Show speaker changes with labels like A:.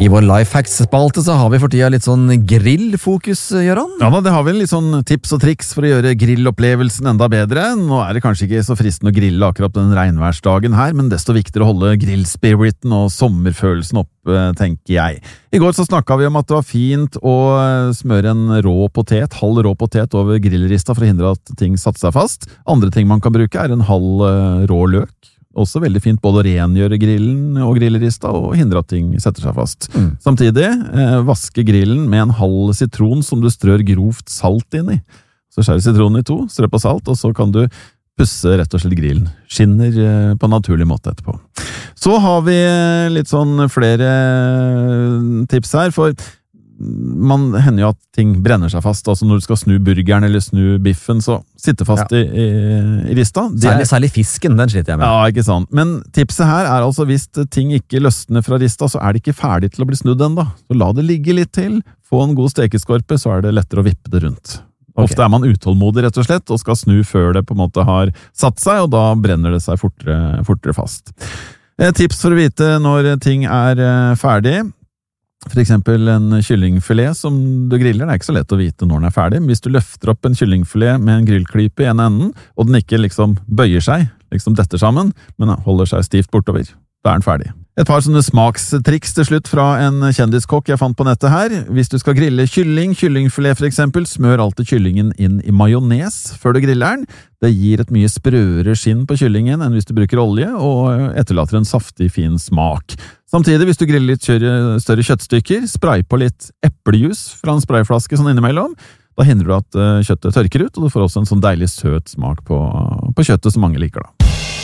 A: I vår Lifehacks-spalte så har vi for tida litt sånn grillfokus, Gøran.
B: Ja da, det har vel litt sånn tips og triks for å gjøre grillopplevelsen enda bedre. Nå det kanskje ikke så fristende å grille akkurat den regnværsdagen her, men desto viktigere å holde grillspiriten og sommerfølelsen opp, tenker jeg. I går så snakket vi om at det var fint å smøre en halv rå potet over grillrista for å hindre at ting satte seg fast. Andre ting man kan bruke en halv rå løk. Også veldig fint både å rengjøre grillen og grillrista og hindre at ting setter seg fast. Samtidig, vaske grillen med en halv sitron som du strør grovt salt inn i. Så skjærer sitronen i 2, strø på salt, og så kan du pusse rett og slett grillen. Skinner på en naturlig måte etterpå. Så har vi litt sånn flere tips her, for man hender jo at ting brenner seg fast, altså når du skal snu burgeren eller snu biffen, så sitter fast i rista.
A: Særlig fisken, den sliter jeg med.
B: Ja, ikke sant. Men tipset her altså hvis ting ikke løsner fra rista, så det ikke ferdig til å bli snudd enda. Så la det ligge litt til, få en god stekeskorpe, så det lettere å vippe det rundt. Ofte man utålmodig rett og slett, og skal snu før det på en måte har satt seg, og da brenner det seg fortere fast. Tips for å vite når ting ferdig. For eksempel en kyllingfilet som du griller, det ikke så lett å vite når den ferdig. Hvis du løfter opp en kyllingfilet med en grillklype i en enden, og den ikke liksom bøyer seg, liksom detter sammen, men holder seg stivt bortover, da den ferdig. Et par sånne smakstriks til slutt fra en kjendiskokk jeg fant på nettet her. Hvis du skal grille kyllingfilet for eksempel, smør alltid kyllingen inn i majones før du griller den. Det gir et mye sprøere skinn på kyllingen enn hvis du bruker olje, og etterlater en saftig, fin smak. Samtidig, hvis du griller litt større kjøttstykker, spray på litt eplejus fra en sprayflaske sånn innimellom. Da hindrer du at kjøttet tørker ut, og du får også en sånn deilig søt smak på kjøttet som mange liker da.